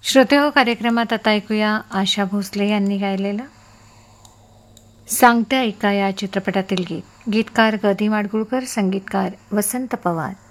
श्रोतेहो, कार्यक्रमात आता ऐकूया आशा भोसले यांनी गायलेलं सांगते ऐका या चित्रपटातील गीत. गीतकार ग. दी. माडगुळकर, संगीतकार वसंत पवार.